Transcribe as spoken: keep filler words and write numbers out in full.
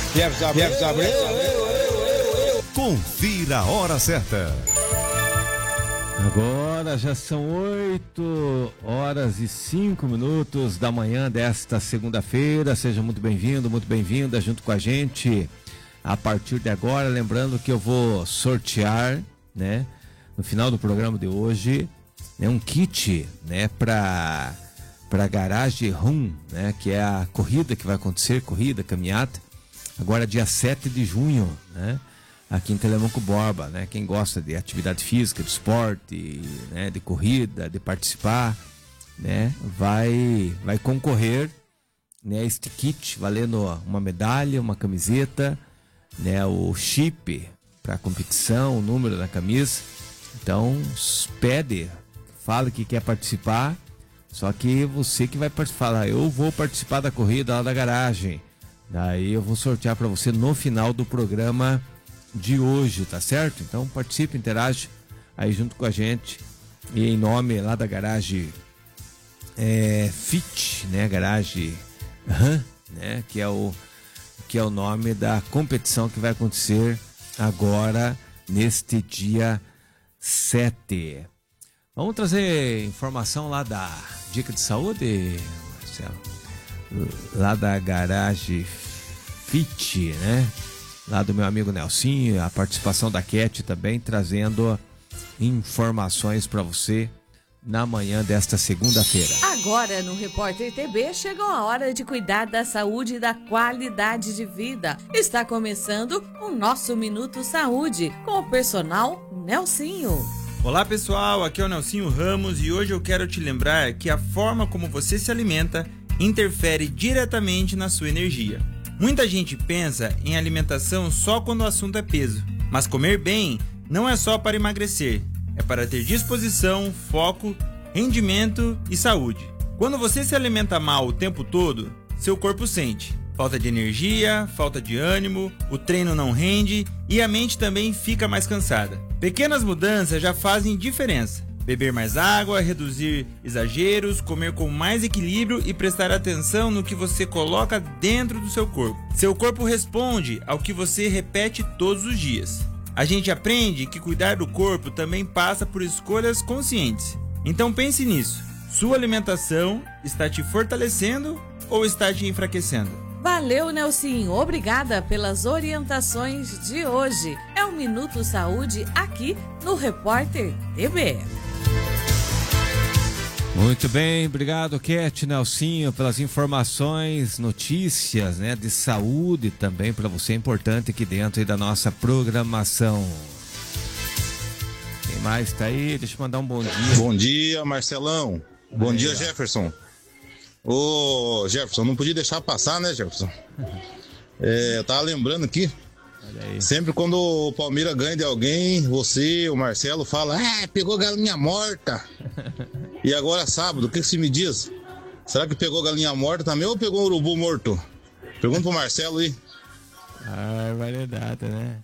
Confira a hora certa. Agora já são oito horas e cinco minutos da manhã desta segunda-feira. Seja muito bem-vindo, muito bem-vinda junto com a gente. A partir de agora, lembrando que eu vou sortear, né, no final do programa de hoje, né, um kit, né, para para Garage Rum, né, que é a corrida que vai acontecer, corrida, caminhada, agora dia sete de junho, né, aqui em Telemaco Borba, né, quem gosta de atividade física, de esporte, né, de corrida, de participar, né, vai vai concorrer, né, este kit valendo uma medalha, uma camiseta, né, o chip para competição, o número da camisa. Então pede, fala que quer participar. Só que você que vai participar, eu vou participar da corrida lá da garagem. Daí eu vou sortear para você no final do programa de hoje, tá certo? Então participe, interage aí junto com a gente. E em nome lá da garagem é, Fit, né? Garagem Ram, né? Que é, o, que é o nome da competição que vai acontecer agora neste dia sete. Vamos trazer informação lá da Dica de Saúde, Marcelo? Lá da Garage Fit, né? Lá do meu amigo Nelsinho, a participação da Cat também, trazendo informações para você na manhã desta segunda-feira. Agora no Repórter T B chegou a hora de cuidar da saúde e da qualidade de vida. Está começando o nosso Minuto Saúde com o personal Nelsinho. Olá pessoal, aqui é o Nelsinho Ramos e hoje eu quero te lembrar que a forma como você se alimenta interfere diretamente na sua energia. Muita gente pensa em alimentação só quando o assunto é peso, mas comer bem não é só para emagrecer, é para ter disposição, foco, rendimento e saúde. Quando você se alimenta mal o tempo todo, seu corpo sente falta de energia, falta de ânimo, o treino não rende e a mente também fica mais cansada. Pequenas mudanças já fazem diferença. Beber mais água, reduzir exageros, comer com mais equilíbrio e prestar atenção no que você coloca dentro do seu corpo. Seu corpo responde ao que você repete todos os dias. A gente aprende que cuidar do corpo também passa por escolhas conscientes. Então pense nisso. Sua alimentação está te fortalecendo ou está te enfraquecendo? Valeu, Nelsinho. Obrigada pelas orientações de hoje. É o Minuto Saúde aqui no Repórter T V. Muito bem, obrigado, Cat, Nelsinho, pelas informações, notícias, né, de saúde também para você, importante aqui dentro aí da nossa programação. Quem mais está aí? Deixa eu mandar um bom dia. Bom dia, Marcelão. Bom aí, dia, ó. Jefferson. Ô, Jefferson, não podia deixar passar, né, Jefferson? É, eu tava lembrando aqui, sempre quando o Palmeiras ganha de alguém, você, o Marcelo, fala, ah, pegou galinha morta. E agora sábado, o que, que se me diz? Será que pegou galinha morta também ou pegou urubu morto? Pergunta pro Marcelo aí. Ah, variedade, né?